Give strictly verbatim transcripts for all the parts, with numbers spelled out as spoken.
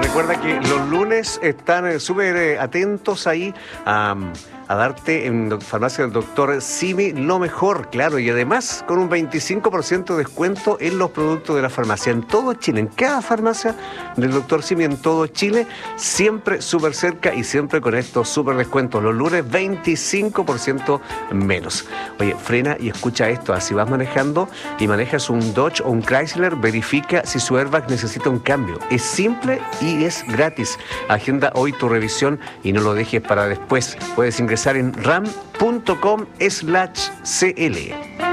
recuerda que los lunes están eh, súper eh, atentos ahí a, a darte en Farmacia del Doctor Simi lo mejor, claro, y además con un veinticinco por ciento de descuento en los productos de la farmacia, en todo Chile, en cada farmacia del Doctor Simi, en todo Chile, siempre súper cerca y siempre con estos súper descuentos. Los lunes veinticinco por ciento menos. Oye, frena y escucha esto, así vas manejando y manejas un Dodge o un Chrysler, verifica si su airbag necesita un cambio. Es simple y es gratis. Agenda hoy tu revisión y no lo dejes para después. Puedes ingresar en ram punto com slash cl.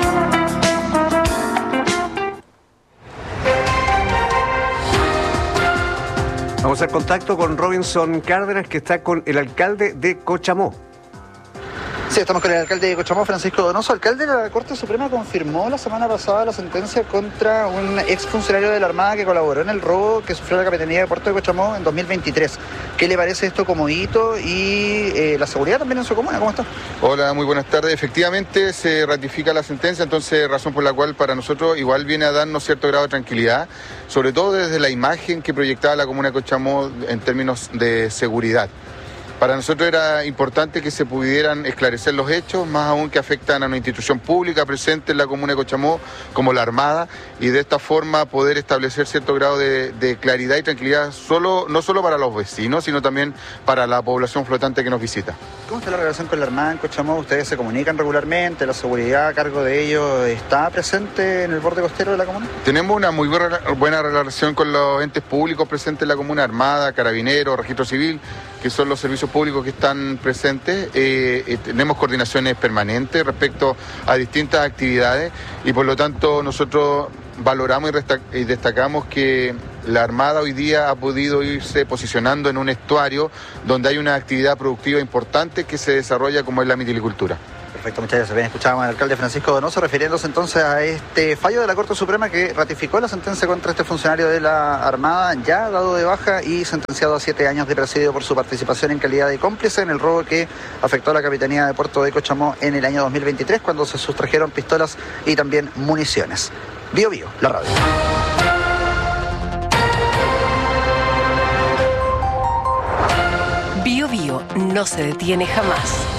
Vamos al contacto con Robinson Cárdenas, que está con el alcalde de Cochamó. Sí, estamos con el alcalde de Cochamó, Francisco Donoso. Alcalde, la Corte Suprema confirmó la semana pasada la sentencia contra un exfuncionario de la Armada que colaboró en el robo que sufrió la Capitanía de Puerto de Cochamó en dos mil veintitrés. ¿Qué le parece esto como hito y eh, la seguridad también en su comuna? ¿Cómo está? Hola, muy buenas tardes. Efectivamente se ratifica la sentencia, entonces razón por la cual para nosotros igual viene a darnos cierto grado de tranquilidad, sobre todo desde la imagen que proyectaba la comuna de Cochamó en términos de seguridad. Para nosotros era importante que se pudieran esclarecer los hechos, más aún que afectan a una institución pública presente en la comuna de Cochamó, como la Armada, y de esta forma poder establecer cierto grado de, de claridad y tranquilidad, solo, no solo para los vecinos, sino también para la población flotante que nos visita. ¿Cómo está la relación con la Armada en Cochamó? ¿Ustedes se comunican regularmente? ¿La seguridad a cargo de ellos está presente en el borde costero de la comuna? Tenemos una muy buena, buena relación con los entes públicos presentes en la comuna, Armada, Carabineros, Registro Civil, que son los servicios públicos que están presentes. Eh, eh, tenemos coordinaciones permanentes respecto a distintas actividades y por lo tanto nosotros valoramos y, y destacamos que la Armada hoy día ha podido irse posicionando en un estuario donde hay una actividad productiva importante que se desarrolla como es la mitilicultura. Perfecto, muchas gracias. Bien, escuchábamos al alcalde Francisco Donoso refiriéndose entonces a este fallo de la Corte Suprema que ratificó la sentencia contra este funcionario de la Armada, ya dado de baja y sentenciado a siete años de presidio por su participación en calidad de cómplice en el robo que afectó a la Capitanía de Puerto de Cochamó en el año dos mil veintitrés, cuando se sustrajeron pistolas y también municiones. Bio Bio, la radio. Bio Bio no se detiene jamás.